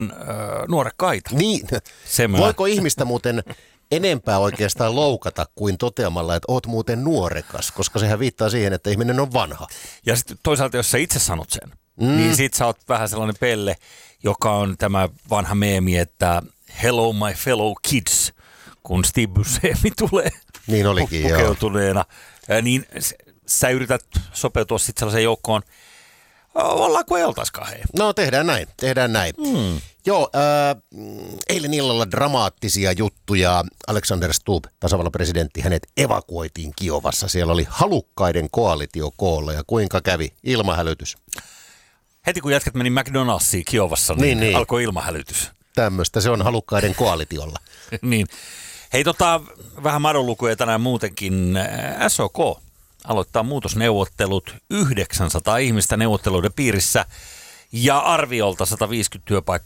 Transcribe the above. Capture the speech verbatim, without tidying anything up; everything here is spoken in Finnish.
äh, nuorekkaita. Niin, voiko ihmistä muuten enempää oikeastaan loukata kuin toteamalla, että oot muuten nuorekas, koska sehän viittaa siihen, että ihminen on vanha. Ja sitten toisaalta, jos sä itse sanot sen, mm. niin sit sä oot vähän sellainen pelle, joka on tämä vanha meemi, että hello my fellow kids, kun Steve Buscemi tulee niin olikin, pukeutuneena. Ja niin sä yrität sopeutua sitten sellaiseen joukkoon, ollaan kuin ei oltaiskaan hei. No tehdään näin, tehdään näin. Mm. Joo, äh, eilen illalla dramaattisia juttuja. Alexander Stubb, tasavallan presidentti, hänet evakuoitiin Kiovassa. Siellä oli halukkaiden koalitio koolla ja kuinka kävi? Ilmahälytys. Heti kun jätkät meni McDonald'siin Kiovassa, niin, niin, niin alkoi ilmahälytys. Tämmöistä se on halukkaiden koalitiolla. Niin. Hei tota, vähän madonlukuja tänään muutenkin. S O K aloittaa muutosneuvottelut, yhdeksänsataa ihmistä neuvotteluiden piirissä ja arviolta sata viisikymmentä työpaikkaa